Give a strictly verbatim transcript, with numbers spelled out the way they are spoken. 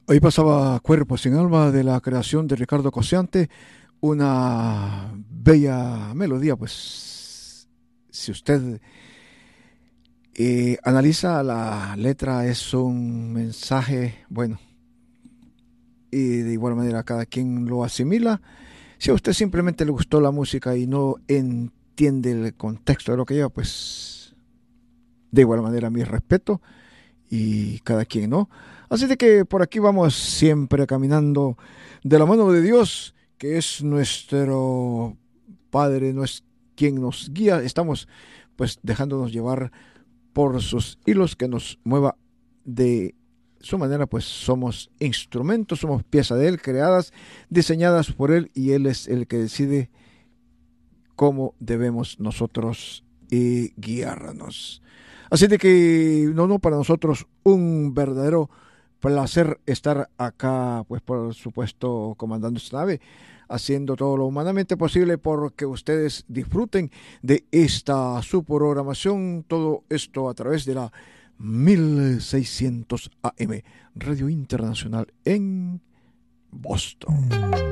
Ahí pasaba Cuerpo sin alma de la creación de Ricardo Cosiante, una bella melodía, pues si usted eh, analiza la letra es un mensaje, bueno, y de igual manera cada quien lo asimila. Si a usted simplemente le gustó la música y no entiende el contexto de lo que lleva, pues de igual manera mi respeto y cada quien no. Así de que por aquí vamos siempre caminando de la mano de Dios, que es nuestro Padre, no es quien nos guía. Estamos pues dejándonos llevar por sus hilos que nos mueva de su manera, pues somos instrumentos, somos pieza de Él, creadas, diseñadas por Él, y Él es el que decide cómo debemos nosotros eh, guiarnos. Así de que, no, no, para nosotros un verdadero placer estar acá, pues por supuesto, comandando esta nave, haciendo todo lo humanamente posible porque ustedes disfruten de esta su programación, todo esto a través de la mil seiscientos A M, Radio Internacional en Boston.